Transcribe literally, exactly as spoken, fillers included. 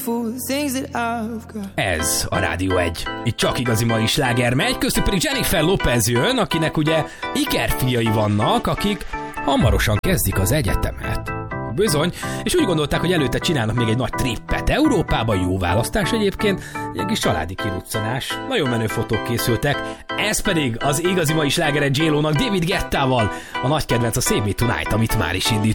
Ez a Rádió egy. Itt csak igazi mai sláger megy, köztük pedig Jennifer Lopez jön, akinek ugye ikerfiai vannak, akik hamarosan kezdik az egyetemet. Bizony, és úgy gondolták, hogy előtte csinálnak még egy nagy trippet Európában, jó választás egyébként, egy kis családi kiruccanás, nagyon menő fotók készültek, ez pedig az igazi mai slágere J-Lo-nak David Guettával, a nagy kedvenc a Save Me Tonight, amit már is indít.